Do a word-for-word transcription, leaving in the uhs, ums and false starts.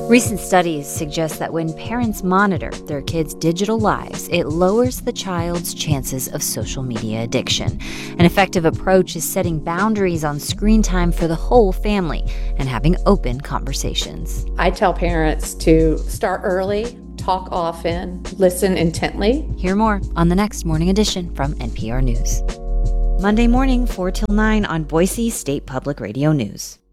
Recent studies suggest that when parents monitor their kids' digital lives, it lowers the child's chances of social media addiction. An effective approach is setting boundaries on screen time for the whole family and having open conversations. I tell parents to start early, talk often, listen intently. Hear more on the next Morning Edition from N P R News. Monday morning, four till nine on Boise State Public Radio News.